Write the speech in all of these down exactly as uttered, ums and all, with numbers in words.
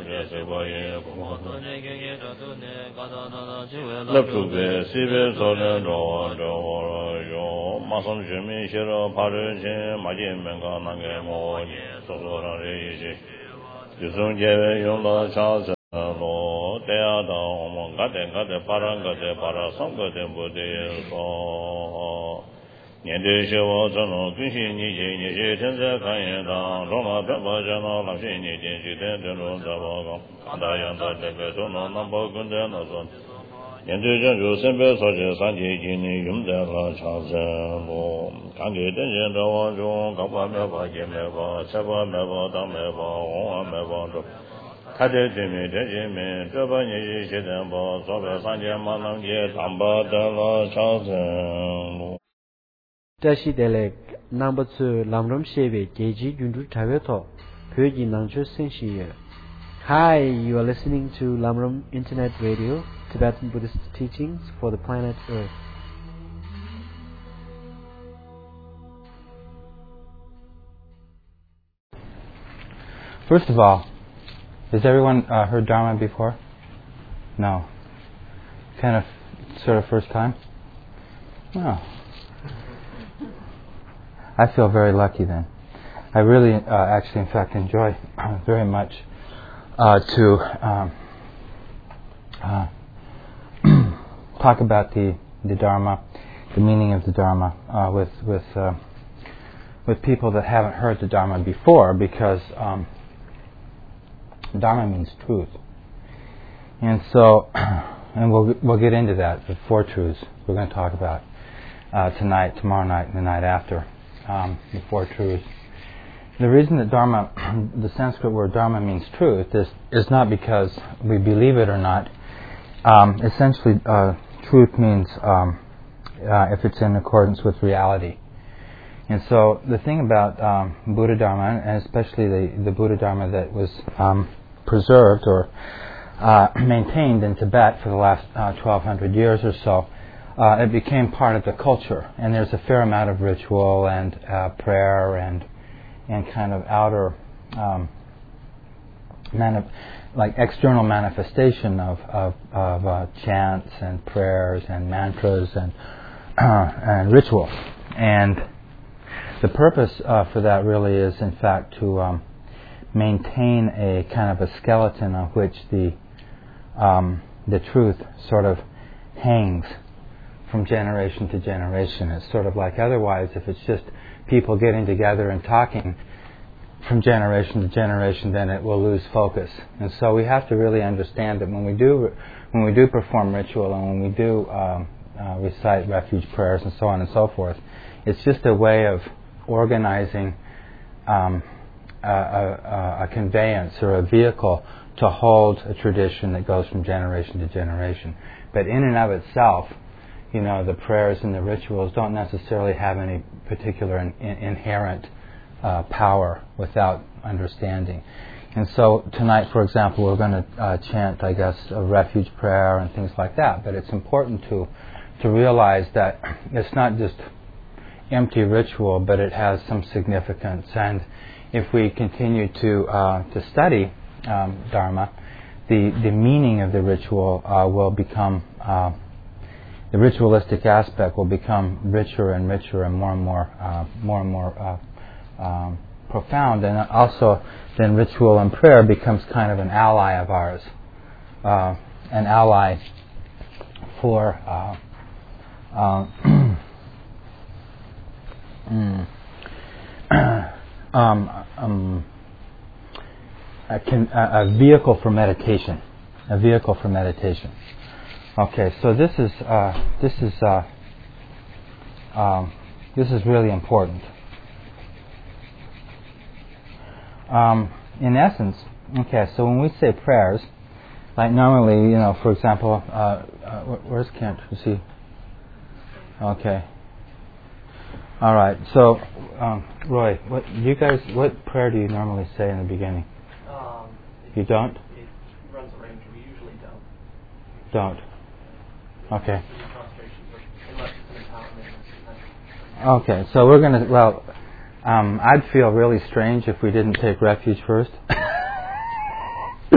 Niente Shewa Sono Kunshi Nije Nije Tenze Kanyen Dang Roma Pepa Jano Lamshi Nije Jiten Tenro Zaba Kanda Yanta Tebe Tono Nampa Kunde Nason Niente Janju Sempe Soje Sanje Jini Yumde La Chazen Lo Kange Tenjen Rawa Jung Kapa Meba Jemeba Seba Meba Dang Meba Onga Meba Dro Kade Jimi Tejimi Pepa Nije Jitenba Sobe Sanje Manang Je Tamba De La Chazen Lo Tashi Delek number two Lamram Sheve Geji Jundu Taveto Pyoji Nangcho Senshi. Hi, you are listening to Lamram Internet Radio, Tibetan Buddhist teachings for the planet Earth. First of all, has everyone uh, heard Dharma before? No. Kind of, sort of first time? No. I feel very lucky then. I really, uh, actually, in fact, enjoy very much uh, to um, uh, talk about the, the Dharma, the meaning of the Dharma, uh, with with uh, with people that haven't heard the Dharma before, because um, Dharma means truth, and so, and we'll we'll get into that. The four truths we're going to talk about uh, tonight, tomorrow night, and the night after. Um, the four truths. The reason that Dharma, the Sanskrit word Dharma means truth, is is not because we believe it or not. Um, essentially, uh, truth means um, uh, if it's in accordance with reality. And so the thing about um, Buddha Dharma, and especially the, the Buddha Dharma that was um, preserved or uh, maintained in Tibet for the last uh, twelve hundred years or so, Uh, it became part of the culture, and there's a fair amount of ritual and uh, prayer and and kind of outer, um, manif- like external manifestation of of, of uh, chants and prayers and mantras and uh, and ritual. And the purpose uh, for that really is, in fact, to um, maintain a kind of a skeleton on which the um, the truth sort of hangs from generation to generation. It's sort of like, otherwise, if it's just people getting together and talking from generation to generation, then it will lose focus. And so we have to really understand that when we do when we do perform ritual and when we do um, uh, recite refuge prayers and so on and so forth, it's just a way of organizing um, a, a, a conveyance or a vehicle to hold a tradition that goes from generation to generation. But in and of itself, you know, the prayers and the rituals don't necessarily have any particular in, in, inherent uh, power without understanding. And so tonight, for example, we're going to uh, chant, I guess, a refuge prayer and things like that. But it's important to to realize that it's not just empty ritual, but it has some significance. And if we continue to uh, to study um, Dharma, the the meaning of the ritual uh, will become uh, the ritualistic aspect will become richer and richer and more and more, uh, more and more uh, um, profound. And also, then ritual and prayer becomes kind of an ally of ours, uh, an ally for uh, uh, mm, um, um, a, can, a, a vehicle for meditation, a vehicle for meditation. Okay, so this is uh, this is uh, um, this is really important. Um, in essence, okay, so when we say prayers, like normally, you know, for example, uh, uh, where's Kent? You see? Okay. All right. So, um, Roy, what you guys? What prayer do you normally say in the beginning? Um, you don't? It runs a range. We usually don't. Don't. Okay. Unless it's an empowerment. Okay, so we're going to, well, um, I'd feel really strange if we didn't take refuge first.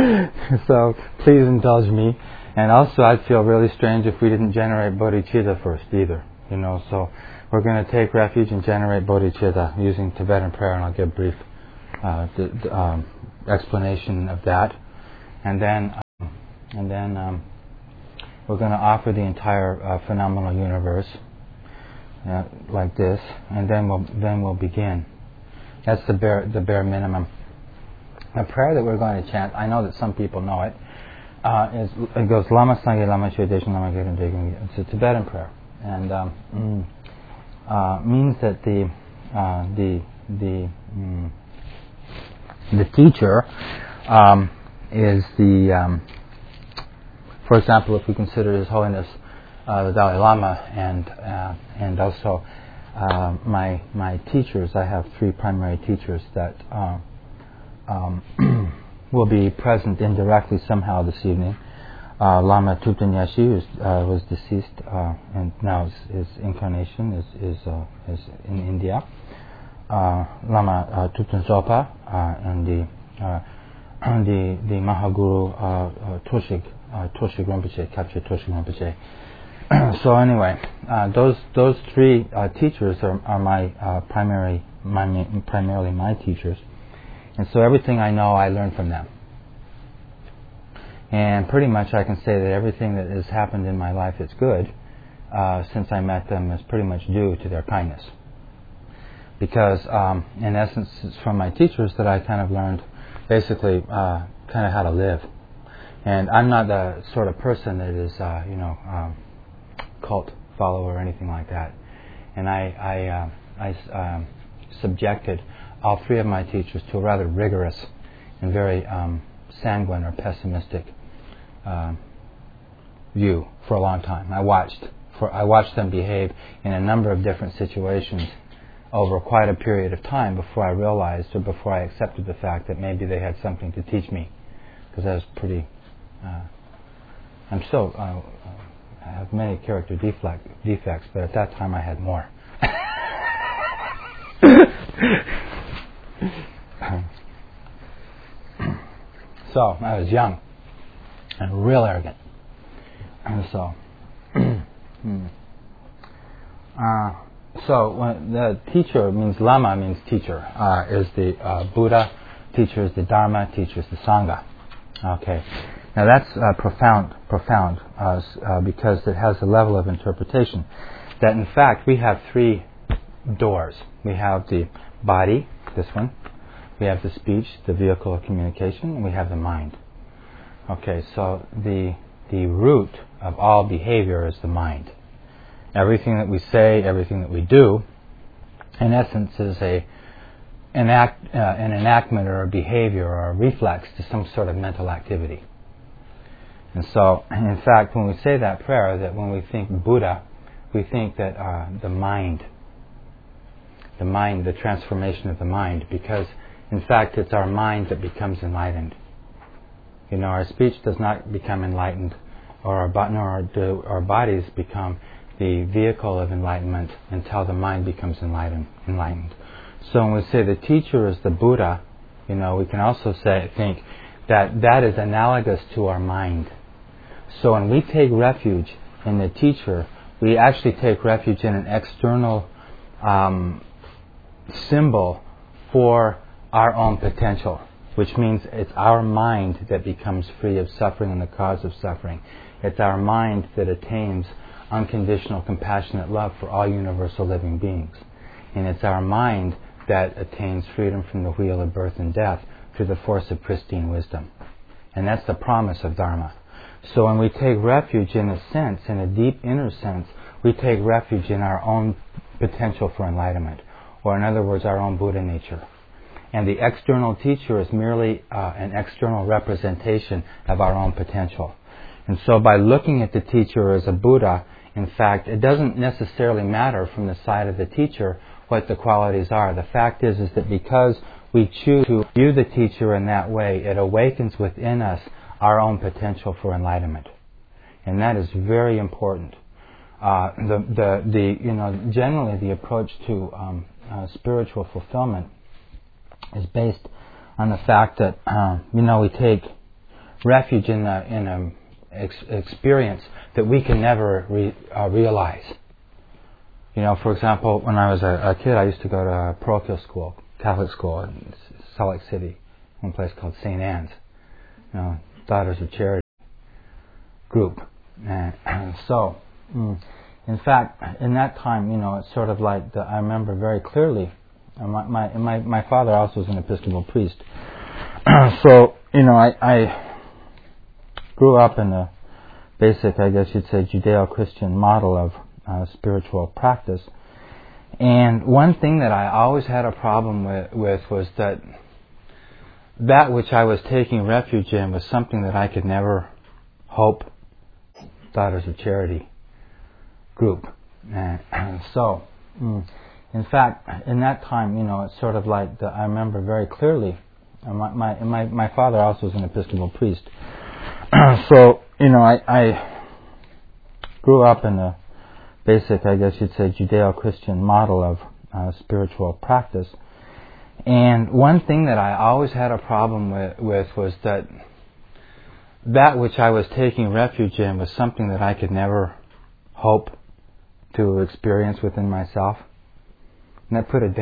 So please indulge me. And also, I'd feel really strange if we didn't generate bodhicitta first either. You know, so we're going to take refuge and generate bodhicitta using Tibetan prayer, and I'll give a brief uh, d- d- um, explanation of that. And then, um, and then um, we're going to offer the entire uh, phenomenal universe uh, like this, and then we'll then we'll begin. That's the bare the bare minimum. The prayer that we're going to chant, I know that some people know it. Uh, is, it goes Lama Sangye Lama Shwe Deshin Lama Geren Degen. It's a Tibetan prayer, and um, mm, uh, means that the uh, the the mm, the teacher um, is the um, for example, if we consider His Holiness uh, the Dalai Lama and uh, and also uh, my my teachers, I have three primary teachers that uh, um, will be present indirectly somehow this evening. Uh, Lama Thubten Nyasi, who uh, was deceased, uh, and now his, his incarnation is is, uh, is in India. Uh, Lama uh, Thubten Zopa uh, and the uh, and the the Mahaguru uh, uh, Toshig uh, Toshig Rinpoche, Kapche Toshig Rinpoche. So anyway, uh, those those three uh, teachers are, are my uh, primary my primarily my teachers. And so everything I know, I learn from them. And pretty much I can say that everything that has happened in my life that's good uh, since I met them is pretty much due to their kindness. Because um, in essence, it's from my teachers that I kind of learned basically uh, kind of how to live. And I'm not the sort of person that is, uh, you know, um, cult follower or anything like that. And I, I, uh, I um, subjected all three of my teachers to a rather rigorous and very um, sanguine or pessimistic uh, view for a long time. I watched for I watched them behave in a number of different situations over quite a period of time before I realized or before I accepted the fact that maybe they had something to teach me, because I was pretty. Uh, I'm still uh, I have many character deflect, defects, but at that time I had more. So I was young and real arrogant, and so uh, so when the teacher means Lama means teacher uh, is the uh, Buddha, teacher is the Dharma, teacher is the Sangha. Okay, now that's uh, profound, profound uh, uh, because it has a level of interpretation that in fact we have three doors. We have the body, this one. We have the speech, the vehicle of communication, and we have the mind. Okay, so the the root of all behavior is the mind. Everything that we say, everything that we do, in essence, is a an act, uh, an enactment or a behavior or a reflex to some sort of mental activity. And so, in fact, when we say that prayer, that when we think Buddha, we think that uh, the mind, the mind, the transformation of the mind, because in fact, it's our mind that becomes enlightened. You know, our speech does not become enlightened, or our, bo- nor do our bodies become the vehicle of enlightenment until the mind becomes enlightened. enlightened. So when we say the teacher is the Buddha, you know, we can also say, think that that is analogous to our mind. So when we take refuge in the teacher, we actually take refuge in an external um, symbol for our own potential, which means it's our mind that becomes free of suffering and the cause of suffering. It's our mind that attains unconditional compassionate love for all universal living beings. And it's our mind that attains freedom from the wheel of birth and death through the force of pristine wisdom. And that's the promise of Dharma. So when we take refuge in a sense, in a deep inner sense, we take refuge in our own potential for enlightenment, or in other words, our own Buddha nature. And the external teacher is merely uh, an external representation of our own potential. And so by looking at the teacher as a Buddha, in fact, it doesn't necessarily matter from the side of the teacher what the qualities are. The fact is, is that because we choose to view the teacher in that way, it awakens within us our own potential for enlightenment. And that is very important. Uh, the, the, the, you know, generally the approach to um, uh, spiritual fulfillment is based on the fact that, uh, you know, we take refuge in a, in a ex- experience that we can never re- uh, realize. You know, for example, when I was a, a kid, I used to go to a parochial school, Catholic school in Salt Lake City, one place called Saint Anne's, you know, Daughters of Charity group. And, and so, mm, in fact, in that time, you know, it's sort of like the, I remember very clearly. Uh, my, my my my father also was an Episcopal priest, so you know, I, I grew up in a basic, I guess you'd say, Judeo-Christian model of uh, spiritual practice. And one thing that I always had a problem with, with was that that which I was taking refuge in was something that I could never hope. Daughters of Charity group. And, and so, mm, in fact, in that time, you know, it's sort of like the, I remember very clearly. Uh, my, my my my father also was an Episcopal priest, so you know, I, I grew up in a basic, I guess you'd say, Judeo-Christian model of uh, spiritual practice. And one thing that I always had a problem with, with was that that which I was taking refuge in was something that I could never hope to experience within myself. And that put a